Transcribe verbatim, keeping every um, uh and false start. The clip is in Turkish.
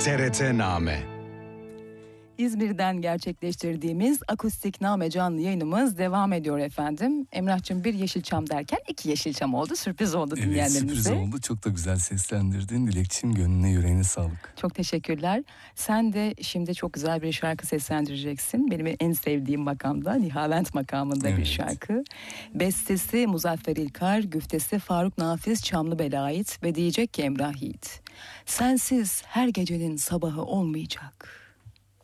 T R T Name. İzmir'den gerçekleştirdiğimiz Akustik Name canlı yayınımız devam ediyor efendim. Emrah'cığım bir Yeşilçam derken iki Yeşilçam oldu. Sürpriz oldu evet, dinleyenlerimize. Evet sürpriz oldu. Çok da güzel seslendirdin. Dilekçim, gönlüne yüreğine sağlık. Çok teşekkürler. Sen de şimdi çok güzel bir şarkı seslendireceksin. Benim en sevdiğim makamda, Nihavent makamında evet. bir şarkı. Bestesi Muzaffer İlkar, güftesi Faruk Nafiz Çamlıbel'e ait ve diyecek ki Emrah Yiğit: sensiz her gecenin sabahı olmayacak.